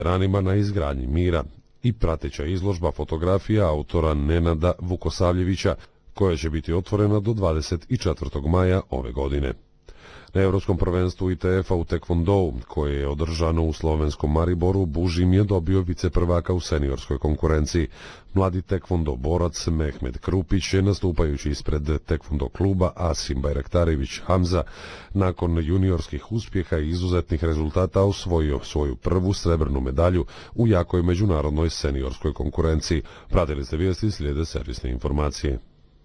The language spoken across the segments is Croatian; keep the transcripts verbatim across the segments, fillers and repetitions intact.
veteranima na izgradnji mira i prateća izložba fotografija autora Nenada Vukosavljevića, koja će biti otvorena do dvadeset četvrtog maja ove godine. Na Evropskom prvenstvu I T F-a u tekvondou, koje je održano u slovenskom Mariboru, Bužim je dobio viceprvaka u seniorskoj konkurenciji. Mladi tekvondo borac Mehmed Krupić je, nastupajući ispred tekvondo kluba Asim Bajraktarević Hamza, nakon juniorskih uspjeha i izuzetnih rezultata osvojio svoju prvu srebrnu medalju u jakoj međunarodnoj seniorskoj konkurenciji. Pratili ste vijesti, slijede servisne informacije.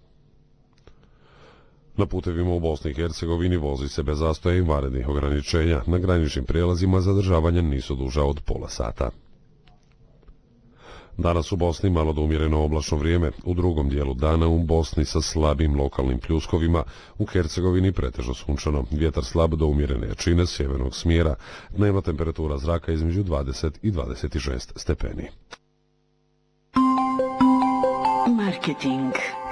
Na putevima u Bosni i Hercegovini vozi se bez zastoja i vanrednih ograničenja. Na graničnim prijelazima zadržavanja nisu duža od pola sata. Danas u Bosni malo do umjereno oblačno vrijeme, u drugom dijelu dana u Bosni sa slabim lokalnim pljuskovima, u Hercegovini pretežno sunčano, vjetar slab do umjerene jačine sjevernog smjera, dnevna temperatura zraka između dvadeset i dvadeset šest stepeni. Marketing.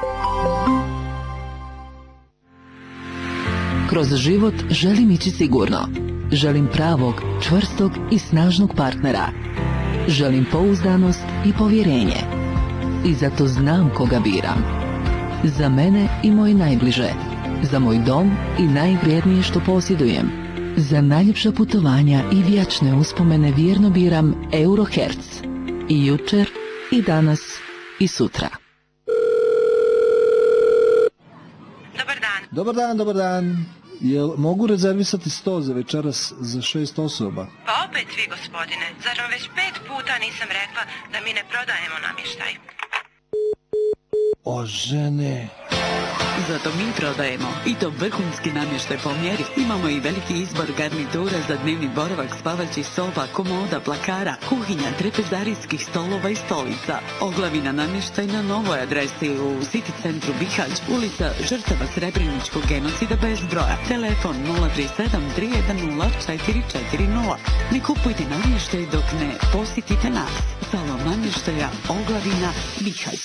Kroz život želim ići sigurno. Želim pravog, čvrstog i snažnog partnera. Želim pouzdanost i povjerenje. I zato znam koga biram. Za mene i moje najbliže. Za moj dom i najvrijednije što posjedujem. Za najljepša putovanja i vječne uspomene vjerno biram Eurohertz. I jučer, i danas, i sutra. Dobar dan. Dobar dan, dobar dan. Jel mogu rezervisati sto za večeras za šest osoba? Pa opet vi, gospodine. Zar vam već pet puta nisam rekla da mi ne prodajemo namještaj? O, žene... Zato mi prodajemo, i to vrhunski namještaj po mjeri. Imamo i veliki izbor garnitura za dnevni boravak, spavaćih soba, komoda, plakara, kuhinja, trepezarijskih stolova i stolica. Oglavina namještaj na novoj adresi u City centru Bihać, ulica žrtava Srebreničkog genocida bez broja. Telefon nula tri sedam tri jedan nula četiri četiri nula. Ne kupujte namještaj dok ne posjetite nas. Salon namještaja Oglavina Bihać.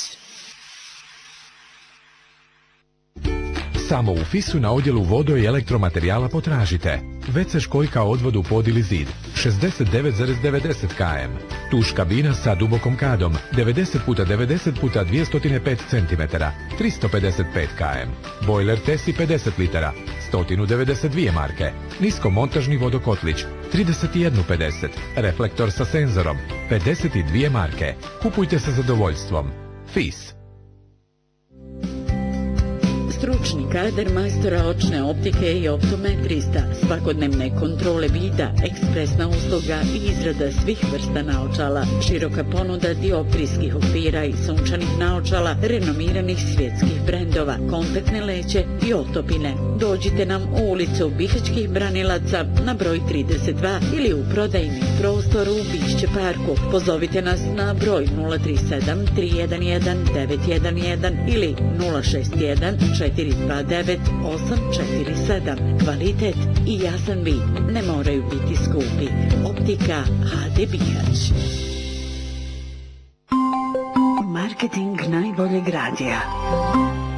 Samo u Fisu na odjelu vodo i elektromaterijala potražite ve ce školjka odvod u pod ili zid šezdeset devet zarez devedeset kilometara, tuš kabina sa dubokom kadom devedeset puta devedeset puta dvjesto pet centimetara tristo pedeset pet kilometara, bojler Tesi pedeset litara sto devedeset dvije marke, niskomontažni vodokotlić trideset jedan pedeset, reflektor sa senzorom pedeset dvije marke. Kupujte sa zadovoljstvom. Fis. Stručni kadar majstora očne optike i optometrista, svakodnevne kontrole vida, ekspresna usluga i izrada svih vrsta naočala, široka ponuda dioptrijskih okvira i sunčanih naočala, renomiranih svjetskih brendova, kontaktne leće i otopine. Dođite nam u ulicu Bihaćkih branilaca na broj trideset dva ili u prodajni prostor u Bišće parku. Pozovite nas na broj nula tri sedam tri jedan jedan devet jedan jedan ili nula šest jedan četiri dva devet osam četiri sedam. Kvalitet i jasan vid ne moraju biti skupi. Optika ha de Bihać. Marketing najboljeg radija.